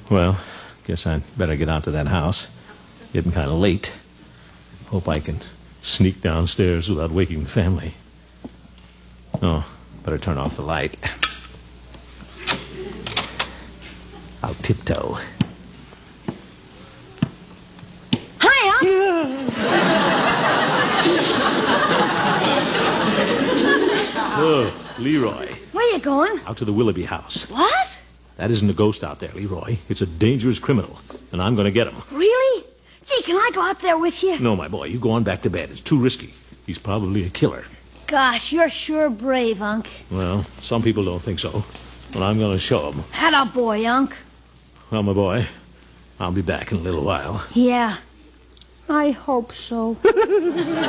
Well, guess I'd better get out to that house. Getting kind of late. Hope I can sneak downstairs without waking the family. Oh, better turn off the light. I'll tiptoe. Hi, Unc. Oh, Leroy. Where you going? Out to the Willoughby house. What? That isn't a ghost out there, Leroy. It's a dangerous criminal, and I'm going to get him. Really? Gee, can I go out there with you? No, my boy, you go on back to bed. It's too risky. He's probably a killer. Gosh, you're sure brave, Unc. Well, some people don't think so, but I'm going to show them. Atta boy, Unc. Well, my boy, I'll be back in a little while. Yeah, I hope so.